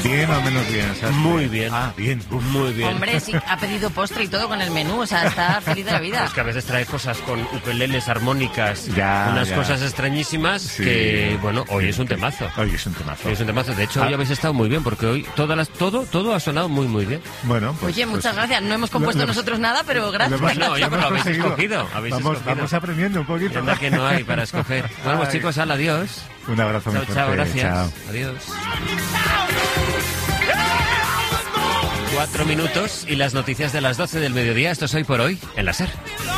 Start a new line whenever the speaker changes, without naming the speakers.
¿Bien o menos bien? ¿Sabes?
Muy bien.
Ah, bien. Uf.
Muy bien.
Hombre, sí, ha pedido postre y todo con el menú, o sea, está feliz de la vida.
Es que a veces trae cosas con ukeleles, armónicas,
Ya,
unas
ya.
cosas extrañísimas
Sí.
que, bueno, hoy es un temazo.
Hoy es un temazo.
Hoy es un temazo. De hecho, hoy habéis estado muy bien, porque hoy todo ha sonado muy, muy bien.
Bueno, pues,
Oye, muchas
pues,
gracias. No hemos compuesto
lo-
nosotros nada, pero gracias.
Bueno, oye, pero habéis
conseguido.
escogido.
Vamos aprendiendo un poquito.
Anda que no hay para escoger. Bueno, pues
Ay.
chicos, adiós.
Un abrazo muy
Chao,
fuerte.
chao, gracias.
Chao.
Adiós. 4 minutos y las noticias de las 12 del mediodía. Esto es Hoy por Hoy en la SER.